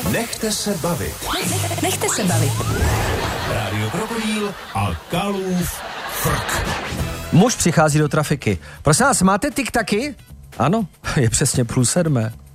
Nechte se bavit. Nechte se bavit. Rádio Krokodýl a Kalův frk. Muž přichází do trafiky. Prosím vás, máte tik-taky? Ano, je přesně 6:30.